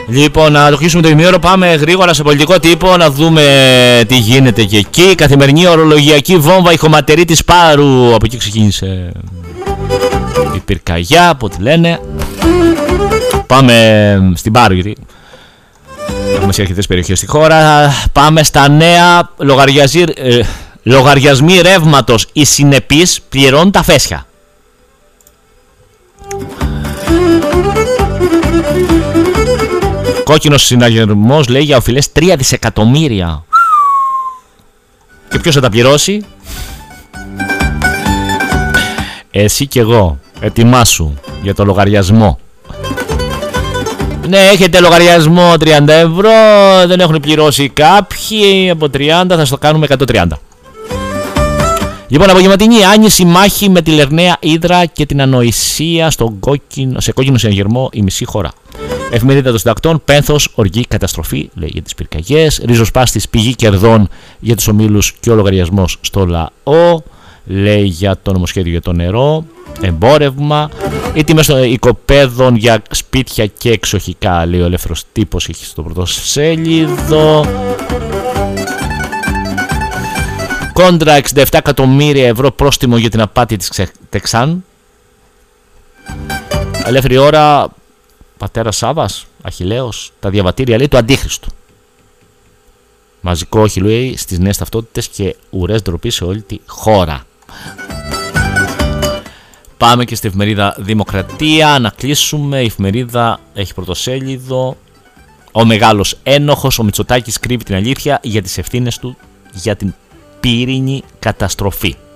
Λοιπόν, να το κλείσουμε το ημίωρο. Πάμε γρήγορα σε πολιτικό τύπο να δούμε τι γίνεται και εκεί. Καθημερινή ορολογιακή βόμβα, η χωματερή της Πάρου. Από εκεί ξεκίνησε η πυρκαγιά, από ό,τι λένε. Πάμε στην Πάρου, γιατί έχουμε σε αρκετές περιοχές στη χώρα. Πάμε στα νέα. Λογαριασμοί ρεύματος. Οι συνεπείς πληρώνουν τα φέσια. Κόκκινος συναγερμός, λέει, για οφειλές 3 δισεκατομμύρια. Και ποιος θα τα πληρώσει? Εσύ και εγώ. Ετοιμάσου για το λογαριασμό. Ναι, έχετε λογαριασμό 30 ευρώ, δεν έχουν πληρώσει κάποιοι, από 30 θα στο κάνουμε 130. Λοιπόν, απογευματινή άνηση μάχη με τη Λερναία Ύδρα και την ανοησία σε κόκκινο συναγερμό η μισή χώρα. Εφημερίδα των Συντακτών, πένθος, οργή, καταστροφή, λέει, για τις πυρκαγιές. Ριζοσπάστης, πηγή κερδών για τους ομίλους και ο λογαριασμός στο λαό, λέει, για το νομοσχέδιο για το νερό. Εμπόρευμα. Οι τιμές των οικοπαίδων για σπίτια και εξοχικά, λέει ο Ελεύθερος Τύπος, έχει στο πρωτοσέλιδο. Κόντρα 67 εκατομμύρια ευρώ πρόστιμο για την απάτη της Τεξάν. Ελεύθερη ώρα, πατέρας Σάββας, Αχιλλέος, τα διαβατήρια, λέει, του Αντίχριστου. Μαζικό όχι, λέει, στις νέες ταυτότητες και ουρές ντροπή σε όλη τη χώρα. Πάμε και στη εφημερίδα Δημοκρατία να κλείσουμε. Η εφημερίδα έχει πρωτοσέλιδο. Ο μεγάλος ένοχος, ο Μητσοτάκης, κρύβει την αλήθεια για τις ευθύνες του για την πύρινη καταστροφή.